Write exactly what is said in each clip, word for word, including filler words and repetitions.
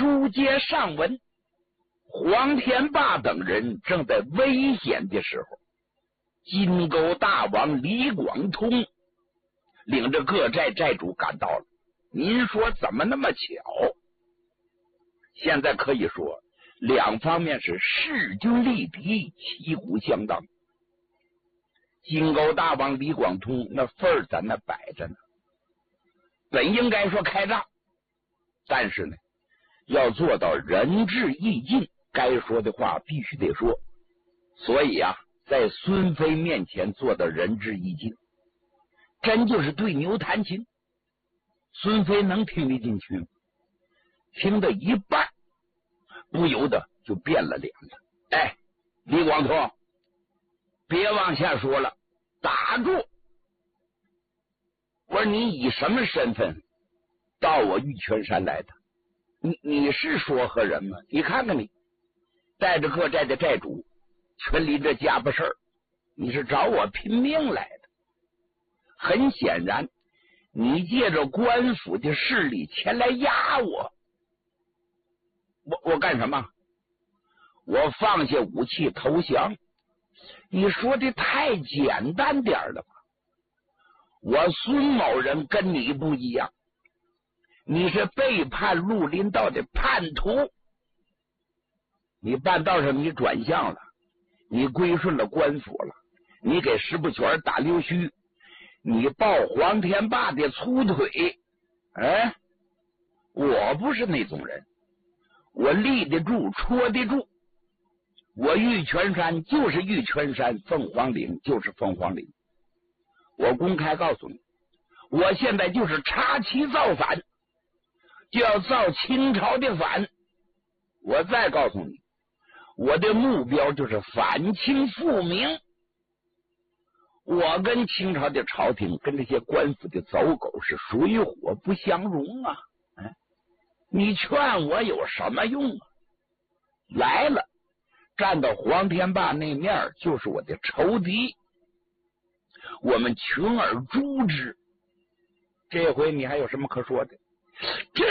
书接上文，黄天霸等人正在危险的时候，金钩大王李广通领着各寨寨主赶到了。您说怎么那么巧？现在可以说两方面是势均力敌，旗鼓相当。金钩大王李广通那份儿在那摆着呢，本应该说开仗，但是呢要做到仁至义尽，该说的话必须得说。所以啊，在孙飞面前做到仁至义尽，真就是对牛弹琴。孙飞能听得进去吗？听到一半不由得就变了脸了。哎，李广通，别往下说了，打住！我说你以什么身份到我玉泉山来的？你你是说和人吗？你看看你带着各寨的寨主全离这家伙事儿，你是找我拼命来的。很显然你借着官府的势力前来压我。我我干什么？我放下武器投降。你说的太简单点了吧？我孙某人跟你不一样，你是背叛绿林道的叛徒。你半道上你转向了，你归顺了官府了，你给石不全打溜须，你抱黄天霸的粗腿。哎，我不是那种人，我立得住戳得住。我玉泉山就是玉泉山，凤凰岭就是凤凰岭。我公开告诉你，我现在就是插旗造反，就要造清朝的反。我再告诉你，我的目标就是反清复明。我跟清朝的朝廷跟这些官府的走狗是水火不相容啊！哎，你劝我有什么用啊？来了，站到黄天霸那面就是我的仇敌，我们群而诛之。这回你还有什么可说的？这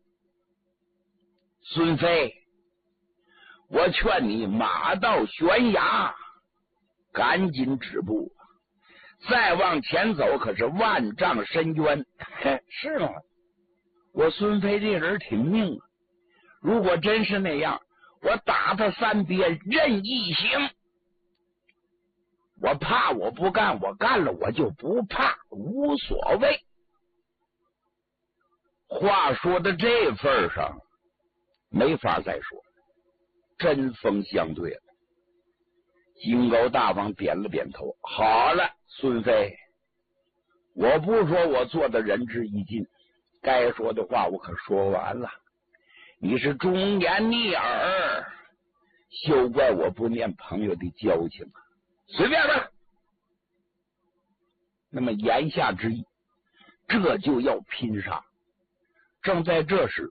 孙飞，我劝你马到悬崖，赶紧止步，再往前走可是万丈深渊。嘿，是吗？我孙飞这人挺命啊，如果真是那样，我打他三鞭任意行。我怕我不干，我干了我就不怕，无所谓。话说到这份上，没法再说，针锋相对了。金钩大王点了点头，好了，孙飞，我不说我做的仁至义尽，该说的话我可说完了。你是忠言逆耳，休怪我不念朋友的交情啊！随便吧。那么言下之意，这就要拼杀。正在这时，